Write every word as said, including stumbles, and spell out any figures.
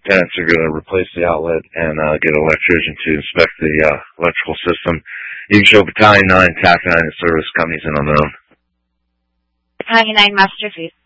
tenants are going to replace the outlet and uh, get an electrician to inspect the uh, electrical system. You can show Battalion nine, T A C nine, and service companies in on their own. Battalion nine, Master Food.